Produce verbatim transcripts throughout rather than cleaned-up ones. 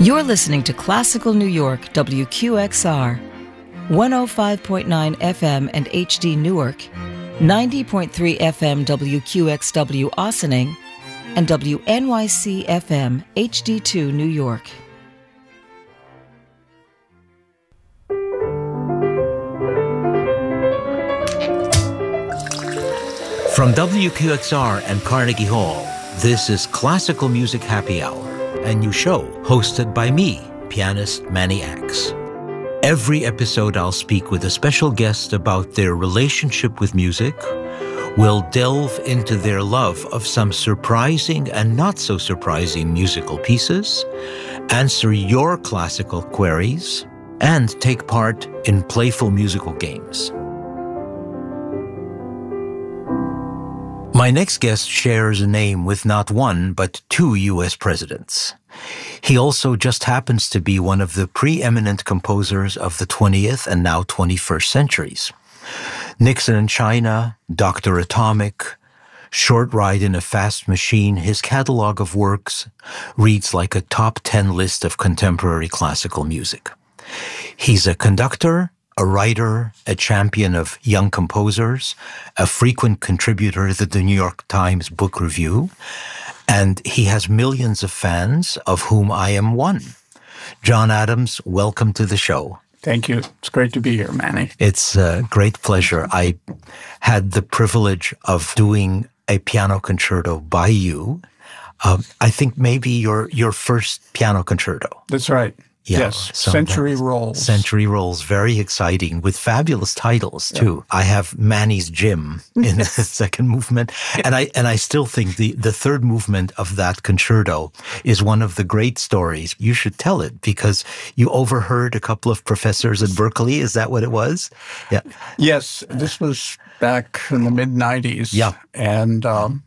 You're listening to Classical New York, W Q X R, one oh five point nine F M and H D Newark, ninety point three F M W Q X W Ossining, and W N Y C F M H D two New York. From W Q X R and Carnegie Hall, this is Classical Music Happy Hour, a new show hosted by me, pianist Manny Axe. Every episode I'll speak with a special guest about their relationship with music. We'll delve into their love of some surprising and not so surprising musical pieces, answer your classical queries, and take part in playful musical games. My next guest shares a name with not one, but two U S presidents. He also just happens to be one of the preeminent composers of the twentieth and now twenty-first centuries. Nixon in China, Doctor Atomic, Short Ride in a Fast Machine, his catalog of works reads like a top ten list of contemporary classical music. He's a conductor, a writer, a champion of young composers, a frequent contributor to the New York Times Book Review, and he has millions of fans, of whom I am one. John Adams, welcome to the show. Thank you. It's great to be here, Manny. It's a great pleasure. I had the privilege of doing a piano concerto by you. Uh, I think maybe your your first piano concerto. That's right. Yeah, yes, so Century Rolls. Century Rolls, very exciting, with fabulous titles too. Yeah. I have Manny's Gym in the second movement, and I and I still think the the third movement of that concerto is one of the great stories. You should tell it because you overheard a couple of professors at Berkeley. Is that what it was? Yeah. Yes, this was back in the mid nineties. Yeah, and. Um,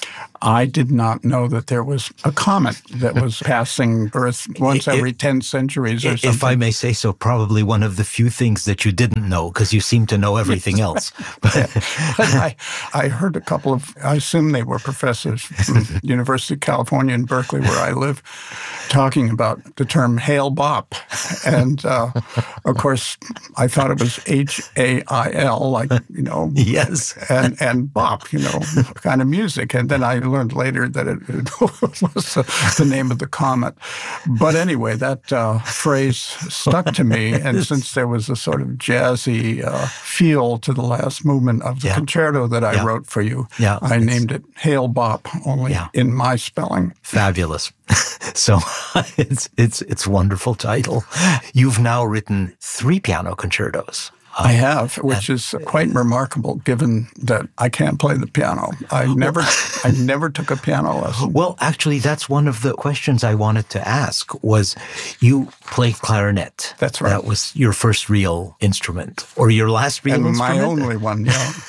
I did not know that there was a comet that was passing Earth once every it, ten centuries or something. If I may say so, probably one of the few things that you didn't know, because you seem to know everything else. But I, I heard a couple of, I assume they were professors from University of California in Berkeley, where I live, talking about the term Hail Bop. And, uh, of course, I thought it was H A I L, like, you know. Yes. And, and bop, you know, kind of music. And then I learned later that it, it was uh, the name of the comet. But anyway, that uh, phrase stuck to me. And since there was a sort of jazzy uh, feel to the last movement of the yeah. concerto that I yeah. wrote for you, yeah. I named it Hail Bop, only yeah. in my spelling. Fabulous. So it's it's it's a wonderful title. You've now written three piano concertos. I have, which is quite remarkable given that I can't play the piano. I never I never took a piano lesson. Well, actually, that's one of the questions I wanted to ask was you played clarinet. That's right. That was your first real instrument or your last real and instrument? My only one,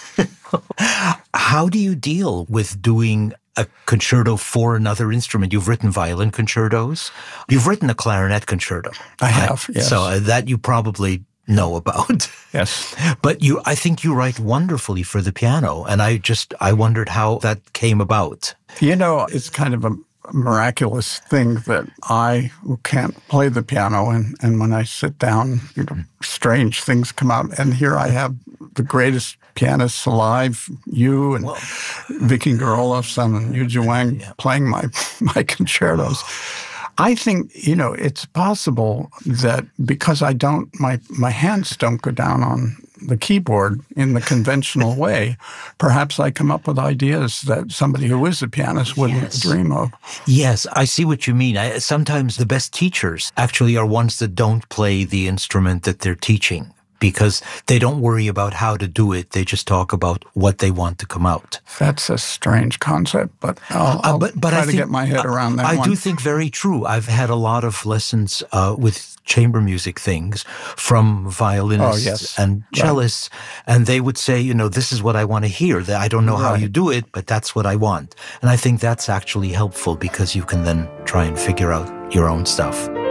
yeah. How do you deal with doing a concerto for another instrument? You've written violin concertos. You've written a clarinet concerto. I have, yes. So uh, that you probably know about. Yes. But you, I think you write wonderfully for the piano. And I just, I wondered how that came about. You know, it's kind of a miraculous thing that I can't play the piano. And, and when I sit down, you know, strange things come out. And here I have the greatest pianists alive, you and well, Vicky Gerolofsson and Yu Wang yeah. playing my, my concertos. I think, you know, it's possible that because I don't, my, my hands don't go down on the keyboard in the conventional way, perhaps I come up with ideas that somebody who is a pianist wouldn't yes. dream of. Yes, I see what you mean. I, sometimes the best teachers actually are ones that don't play the instrument that they're teaching, because they don't worry about how to do it. They just talk about what they want to come out. That's a strange concept, but I'll, I'll uh, but, but try I to think, get my head around that I one. do think very true. I've had a lot of lessons uh, with chamber music things from violinists oh, yes. and cellists, right. and they would say, you know, this is what I want to hear. I don't know right. how you do it, but that's what I want. And I think that's actually helpful because you can then try and figure out your own stuff.